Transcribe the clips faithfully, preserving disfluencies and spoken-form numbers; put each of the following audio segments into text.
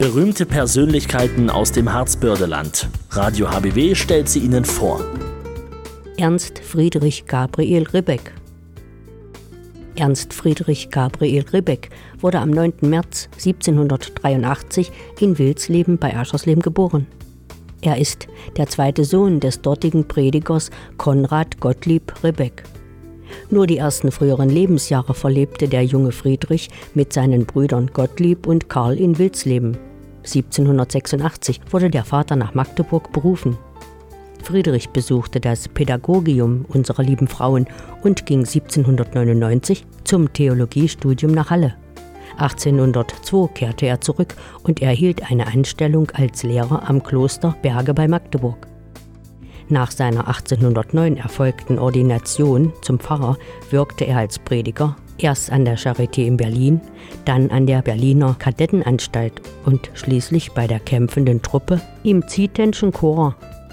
Berühmte Persönlichkeiten aus dem Harzbördeland. Radio H B W stellt sie Ihnen vor. Ernst Friedrich Gabriel Ribbeck. Ernst Friedrich Gabriel Ribbeck wurde am neunten März siebzehnhundertdreiundachtzig in Wilsleben bei Aschersleben geboren. Er ist der zweite Sohn des dortigen Predigers Konrad Gottlieb Ribbeck. Nur die ersten früheren Lebensjahre verlebte der junge Friedrich mit seinen Brüdern Gottlieb und Karl in Wilsleben. siebzehnhundertsechsundachtzig wurde der Vater nach Magdeburg berufen. Friedrich besuchte das Pädagogium unserer lieben Frauen und ging siebzehnhundertneunundneunzig zum Theologiestudium nach Halle. achtzehnhundertzwei kehrte er zurück und erhielt eine Anstellung als Lehrer am Kloster Berge bei Magdeburg. Nach seiner achtzehnhundertneun erfolgten Ordination zum Pfarrer wirkte er als Prediger erst an der Charité in Berlin, dann an der Berliner Kadettenanstalt und schließlich bei der kämpfenden Truppe im Ziethenschen Chor.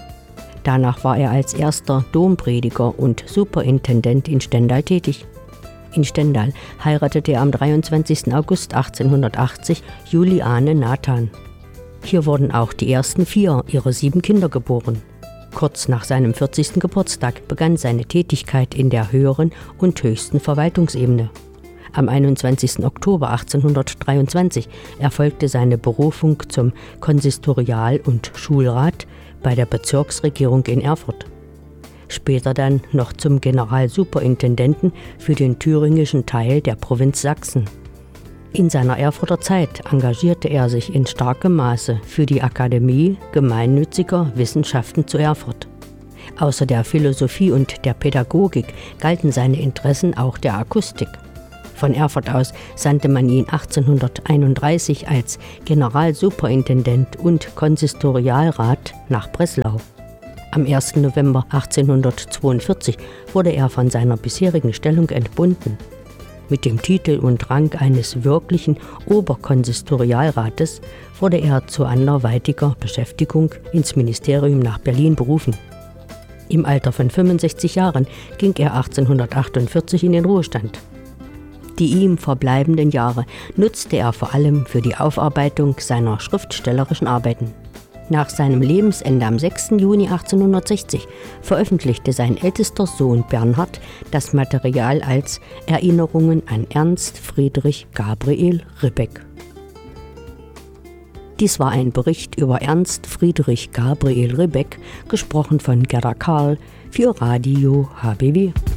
Danach war er als erster Domprediger und Superintendent in Stendal tätig. In Stendal heiratete er am dreiundzwanzigsten August achtzehnhundertachtzig Juliane Nathan. Hier wurden auch die ersten vier ihrer sieben Kinder geboren. Kurz nach seinem vierzigsten Geburtstag begann seine Tätigkeit in der höheren und höchsten Verwaltungsebene. Am einundzwanzigsten Oktober achtzehnhundertdreiundzwanzig erfolgte seine Berufung zum Konsistorial- und Schulrat bei der Bezirksregierung in Erfurt. Später dann noch zum Generalsuperintendenten für den thüringischen Teil der Provinz Sachsen. In seiner Erfurter Zeit engagierte er sich in starkem Maße für die Akademie gemeinnütziger Wissenschaften zu Erfurt. Außer der Philosophie und der Pädagogik galten seine Interessen auch der Akustik. Von Erfurt aus sandte man ihn achtzehnhunderteinunddreißig als Generalsuperintendent und Konsistorialrat nach Breslau. Am ersten November achtzehnhundertzweiundvierzig wurde er von seiner bisherigen Stellung entbunden. Mit dem Titel und Rang eines wirklichen Oberkonsistorialrates wurde er zu anderweitiger Beschäftigung ins Ministerium nach Berlin berufen. Im Alter von fünfundsechzig Jahren ging er achtzehnhundertachtundvierzig in den Ruhestand. Die ihm verbleibenden Jahre nutzte er vor allem für die Aufarbeitung seiner schriftstellerischen Arbeiten. Nach seinem Lebensende am sechsten Juni achtzehnhundertsechzig veröffentlichte sein ältester Sohn Bernhard das Material als Erinnerungen an Ernst Friedrich Gabriel Ribbeck. Dies war ein Bericht über Ernst Friedrich Gabriel Ribbeck, gesprochen von Gerda Karl für Radio H B W.